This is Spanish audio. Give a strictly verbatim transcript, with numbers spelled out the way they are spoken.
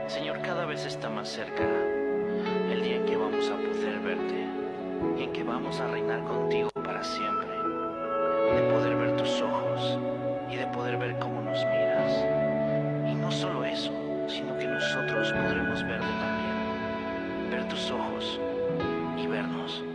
Señor, cada vez está más cerca el día en que vamos a poder verte y en que vamos a reinar contigo para siempre, de poder ver tus ojos y de poder ver cómo nos miras. Y no solo eso, sino que nosotros podremos verte también, ver tus ojos y vernos.